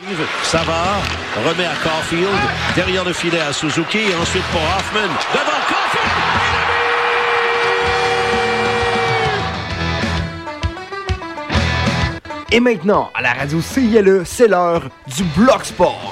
Savard remet à Caulfield, derrière le filet à Suzuki, et ensuite pour Hoffman, devant Caulfield! Et maintenant, à la radio CILE, c'est l'heure du Bloc Sport.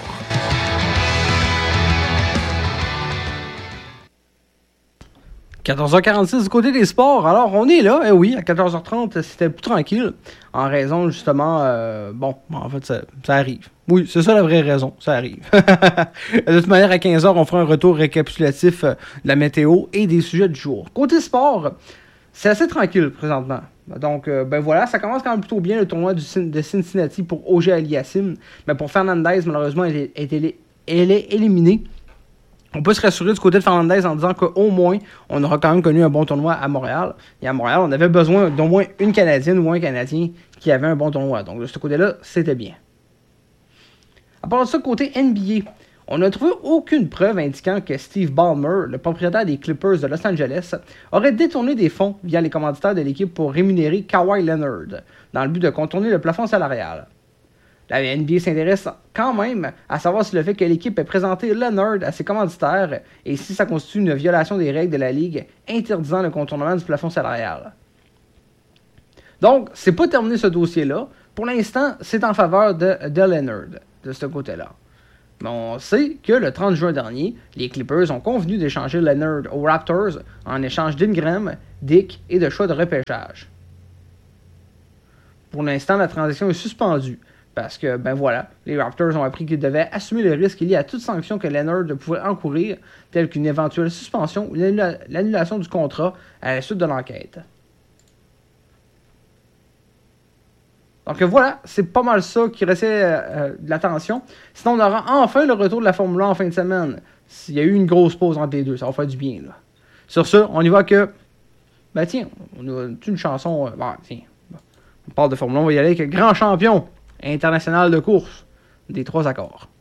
« 14h46 du côté des sports. Alors, on est là, oui, à 14h30, c'était plus tranquille, en raison, justement, en fait, ça arrive. Oui, c'est ça la vraie raison, ça arrive. De toute manière, à 15h, on fera un retour récapitulatif de la météo et des sujets du jour. Côté sport, c'est assez tranquille, présentement. Donc, voilà, ça commence quand même plutôt bien, le tournoi de Cincinnati pour O.J. Aliassime. Mais pour Fernandez, malheureusement, elle est éliminée. On peut se rassurer du côté de Fernandez en disant qu'au moins, on aura quand même connu un bon tournoi à Montréal. Et à Montréal, on avait besoin d'au moins une Canadienne ou un Canadien qui avait un bon tournoi. Donc, de ce côté-là, c'était bien. À part de ça, côté NBA, on n'a trouvé aucune preuve indiquant que Steve Ballmer, le propriétaire des Clippers de Los Angeles, aurait détourné des fonds via les commanditaires de l'équipe pour rémunérer Kawhi Leonard, dans le but de contourner le plafond salarial. La NBA s'intéresse quand même à savoir si le fait que l'équipe ait présenté Leonard à ses commanditaires et si ça constitue une violation des règles de la Ligue interdisant le contournement du plafond salarial. Donc, c'est pas terminé ce dossier-là. Pour l'instant, c'est en faveur de Leonard, de ce côté-là. Mais on sait que le 30 juin dernier, les Clippers ont convenu d'échanger Leonard aux Raptors en échange d'Ingram, Dick et de choix de repêchage. Pour l'instant, la transaction est suspendue. Parce que, les Raptors ont appris qu'ils devaient assumer le risque lié à toute sanction que Leonard pouvait encourir, telle qu'une éventuelle suspension ou l'annulation du contrat à la suite de l'enquête. Donc voilà, c'est pas mal ça qui restait de l'attention. Sinon, on aura enfin le retour de la Formule 1 en fin de semaine. Il y a eu une grosse pause entre les deux, ça va faire du bien, là. Sur ce, on y va que... on a une chanson... on parle de Formule 1, on va y aller avec le grand champion international de course des 3 accords.